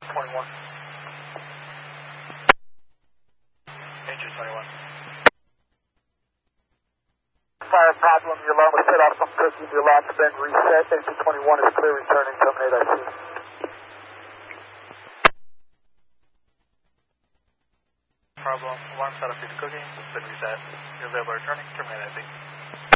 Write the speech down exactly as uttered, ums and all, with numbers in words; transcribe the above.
twenty-one. Engine twenty-one. Fire problem, your alarm was set off from cookie, the alarm's been reset, engine twenty-one is clear, returning, terminate I C. Problem, alarm set off due to cooking, been reset, you're available returning, terminate I C.